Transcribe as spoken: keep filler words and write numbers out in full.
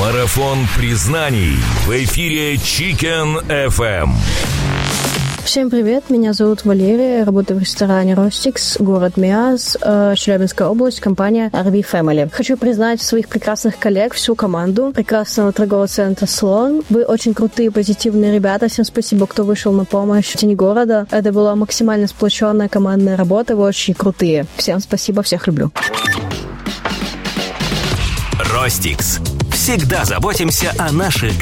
Марафон признаний в эфире Chicken эф эм. Всем привет, меня зовут Валерия, я работаю в ресторане Ростикс, город Миас, Челябинская область, компания ар ви Family. Хочу признать своих прекрасных коллег, всю команду прекрасного торгового центра Слон. Вы очень крутые, позитивные ребята. Всем спасибо, кто вышел на помощь в тени города. Это была максимально сплоченная командная работа, вы очень крутые. Всем спасибо, всех люблю. Ростикс. Всегда заботимся о наших гостях.